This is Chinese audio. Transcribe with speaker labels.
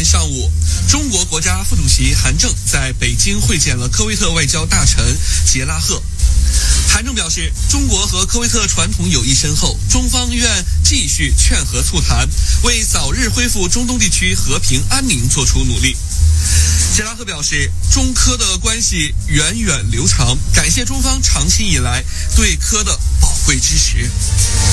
Speaker 1: 上午，中国国家副主席韩正在北京会见了科威特外交大臣杰拉赫。韩正表示，中国和科威特传统友谊深厚，中方愿继续劝和促谈，为早日恢复中东地区和平安宁做出努力。杰拉赫表示，中科的关系源远流长，感谢中方长期以来对科的宝贵支持。